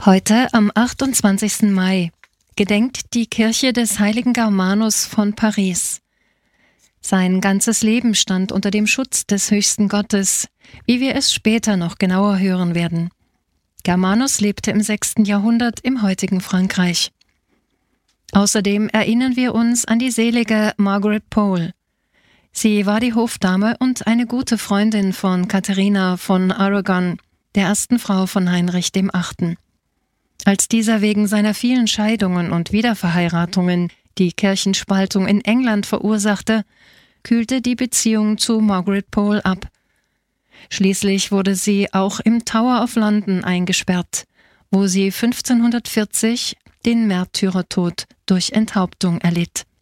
Heute, am 28. Mai, gedenkt die Kirche des heiligen Germanus von Paris. Sein ganzes Leben stand unter dem Schutz des höchsten Gottes, wie wir es später noch genauer hören werden. Germanus lebte im 6. Jahrhundert im heutigen Frankreich. Außerdem erinnern wir uns an die selige Margaret Pole. Sie war die Hofdame und eine gute Freundin von Katharina von Aragon, der ersten Frau von Heinrich VIII. Als dieser wegen seiner vielen Scheidungen und Wiederverheiratungen die Kirchenspaltung in England verursachte, kühlte die Beziehung zu Margaret Pole ab. Schließlich wurde sie auch im Tower of London eingesperrt, wo sie 1540 den Märtyrertod durch Enthauptung erlitt.